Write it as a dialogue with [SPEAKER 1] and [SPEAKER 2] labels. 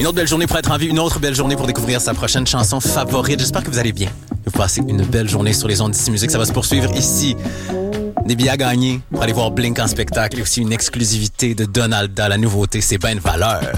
[SPEAKER 1] Une autre belle journée pour être en vie, une autre belle journée pour découvrir sa prochaine chanson favorite. J'espère que vous allez bien. Vous passez une belle journée sur les ondes d'Ici Musique. Ça va se poursuivre ici. Des billets à gagner pour aller voir Blink en spectacle et aussi une exclusivité de Donalda. La nouveauté, c'est ben une valeur.